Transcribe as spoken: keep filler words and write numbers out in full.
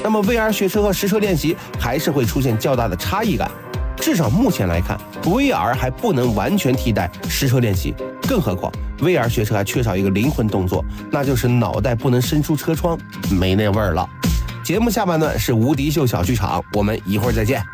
那么 V R 学车和实车练习还是会出现较大的差异感。至少目前来看 ，V R 还不能完全替代实车练习，更何况 V R 学车还缺少一个灵魂动作，那就是脑袋不能伸出车窗，没那味儿了。节目下半段是无敌秀小剧场，我们一会儿再见。